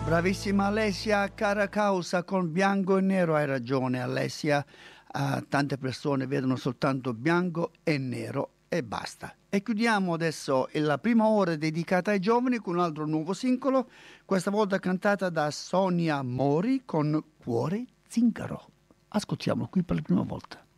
Bravissima Alessia, cara causa con bianco e nero, hai ragione Alessia, tante persone vedono soltanto bianco e nero e basta. E chiudiamo adesso la prima ora dedicata ai giovani con un altro nuovo singolo, questa volta cantata da Sonia Mori con Cuore Zingaro. Ascoltiamolo qui per la prima volta.